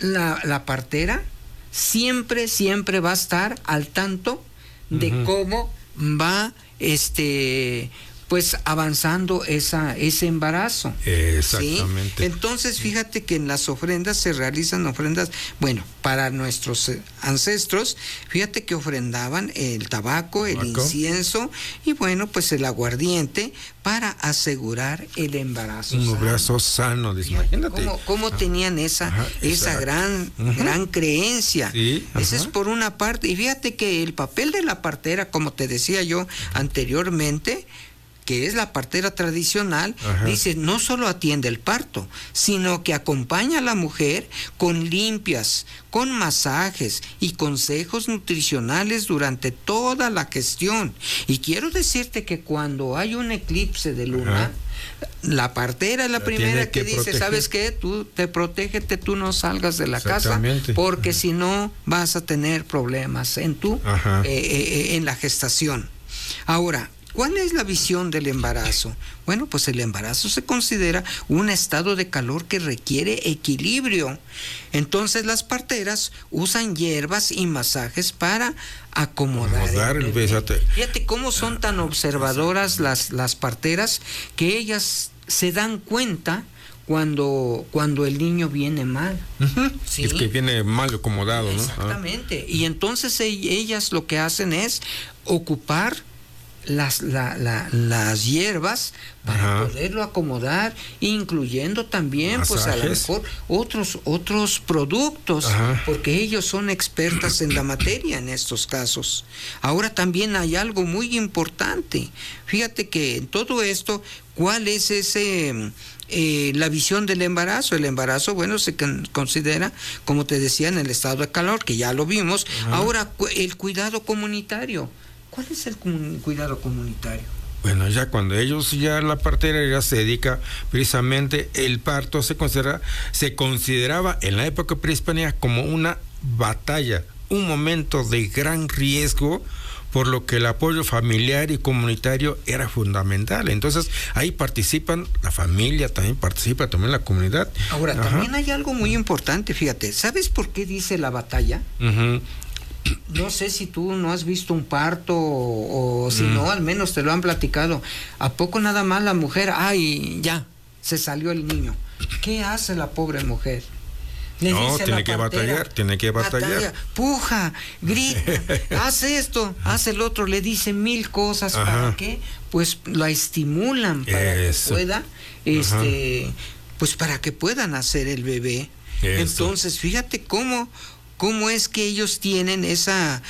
la partera siempre va a estar al tanto de cómo va pues avanzando ese embarazo. Exactamente. ¿Sí? Entonces, fíjate que en las ofrendas se realizan ofrendas, bueno, para nuestros ancestros, fíjate que ofrendaban el tabaco, el incienso y bueno, pues el aguardiente para asegurar el embarazo. Un embarazo sano, imagínate. ¿Cómo tenían esa gran creencia? Sí, esa es por una parte. Y fíjate que el papel de la partera, como te decía yo anteriormente, que es la partera tradicional, dice, no solo atiende el parto, sino que acompaña a la mujer con limpias, con masajes y consejos nutricionales durante toda la gestión. Y quiero decirte que cuando hay un eclipse de luna, la partera es la primera que dice, proteger. ¿Sabes qué? Tú protégete, tú no salgas de la casa, porque si no vas a tener problemas en en la gestación. Ahora, ¿cuál es la visión del embarazo? Bueno, pues el embarazo se considera un estado de calor que requiere equilibrio. Entonces las parteras usan hierbas y masajes para acomodar el bebé. Fíjate cómo son tan observadoras las parteras, que ellas se dan cuenta cuando el niño viene mal. ¿Sí? Es que viene mal acomodado, ¿no? Exactamente. Y entonces ellas lo que hacen es ocupar las hierbas para poderlo acomodar, incluyendo también masajes, pues a lo mejor otros productos, porque ellos son expertas en la materia en estos casos. Ahora también hay algo muy importante. Fíjate que en todo esto, ¿cuál es la visión del embarazo? El embarazo, bueno, se considera, como te decía, en el estado de calor, que ya lo vimos. Ahora, el cuidado comunitario. ¿Cuál es el cuidado comunitario? Bueno, ya cuando la partera ya se dedica precisamente, el parto se consideraba en la época prehispánica como una batalla, un momento de gran riesgo, por lo que el apoyo familiar y comunitario era fundamental. Entonces, ahí participan la familia, también participa la comunidad. Ahora, también hay algo muy importante, fíjate, ¿sabes por qué dice la batalla? No sé si tú no has visto un parto o si no, al menos te lo han platicado. ¿A poco nada más la mujer, ya, se salió el niño? ¿Qué hace la pobre mujer? Tiene que batallar. Puja, grita, hace esto, hace el otro, le dice 1000 cosas. ¿Para qué? Pues la estimulan para que pueda, pues para que puedan hacer el bebé. Entonces, fíjate cómo es que ellos tienen esa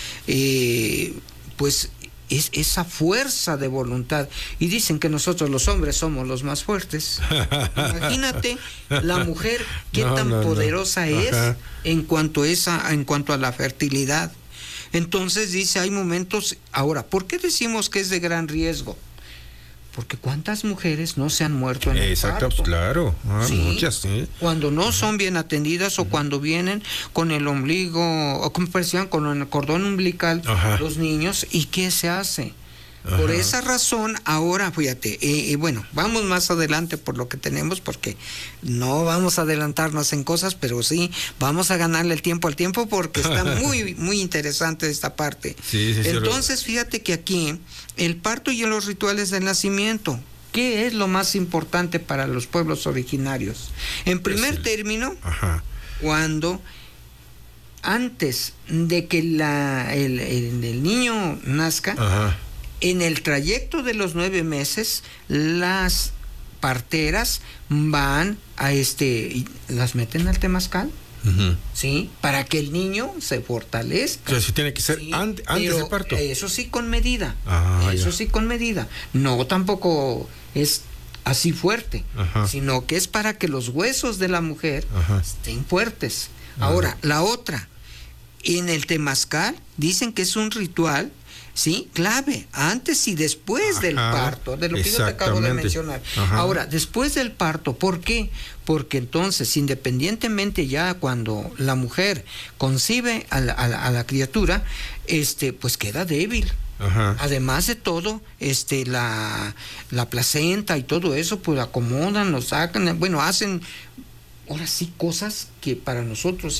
esa fuerza de voluntad, y dicen que nosotros los hombres somos los más fuertes. Imagínate la mujer qué tan poderosa es en cuanto a la fertilidad. Entonces dice, hay momentos. Ahora, ¿por qué decimos que es de gran riesgo? Porque ¿cuántas mujeres no se han muerto en el parto? Pues claro, muchas, sí. Cuando no son bien atendidas, o cuando vienen con el ombligo, o como decían, con el cordón umbilical, los niños, ¿y qué se hace? Por esa razón, ahora, fíjate, bueno, vamos más adelante por lo que tenemos, porque no vamos a adelantarnos en cosas, pero sí vamos a ganarle el tiempo al tiempo, porque está muy, muy interesante esta parte. Entonces, fíjate que aquí, el parto y los rituales del nacimiento, ¿qué es lo más importante para los pueblos originarios? En primer término, cuando antes de que el niño nazca, en el trayecto de los 9 meses, las parteras van las meten al temazcal, ¿sí? Para que el niño se fortalezca. O sea, sí tiene que ser antes del parto. Eso sí con medida. Sí con medida. No tampoco es así fuerte, sino que es para que los huesos de la mujer estén fuertes. Ahora, la otra, en el temazcal dicen que es un ritual, sí, clave, antes y después del parto, de lo que yo te acabo de mencionar. Ahora, después del parto, ¿por qué? Porque entonces, independientemente, ya cuando la mujer concibe a la criatura, pues queda débil. Además de todo, la placenta y todo eso, pues acomodan, lo sacan, bueno, hacen ahora sí cosas que para nosotros